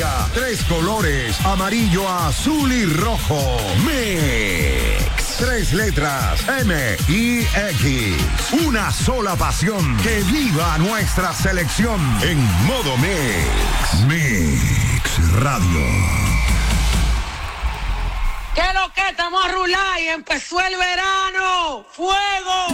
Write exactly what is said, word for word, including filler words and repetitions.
patria. Tres colores, amarillo, azul y rojo. Mix. Tres letras, M y X. Una sola pasión. Que viva nuestra selección en modo Mix. Mix Radio. ¿Qué lo que estamos a rular y empezó el verano? ¡Fuego!